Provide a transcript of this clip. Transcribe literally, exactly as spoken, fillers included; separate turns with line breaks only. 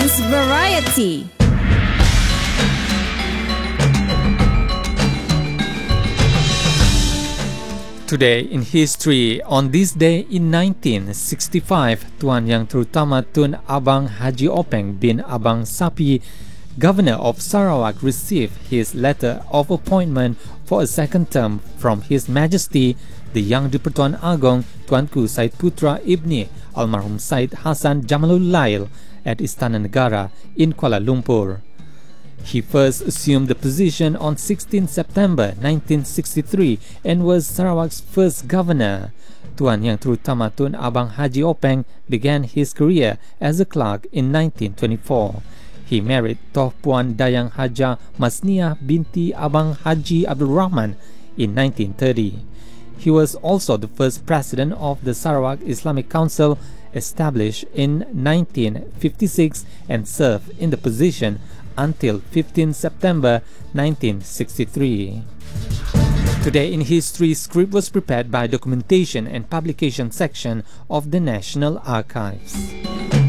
Science Variety.
Today in history, on this day in nineteen sixty-five, Tuan Yang Terutama Tun Abang Haji Openg bin Abang Sapi, Governor of Sarawak, received his letter of appointment for a second term from His Majesty the Yang Dipertuan Agong Tuanku Syed Putra Ibni Almarhum Syed Hassan Jamalul Lail at Istana Negara in Kuala Lumpur. He first assumed the position on sixteenth September nineteen sixty-three and was Sarawak's first governor. Tuan Yang Terutama Tun Abang Haji Openg began his career as a clerk in nineteen twenty-four. He married Toh Puan Dayang Haja Masniah binti Abang Haji Abdul Rahman in nineteen thirty. He was also the first president of the Sarawak Islamic Council, established in nineteen fifty-six, and served in the position until fifteenth September nineteen sixty-three. Today in history, script was prepared by Documentation and Publication section of the National Archives.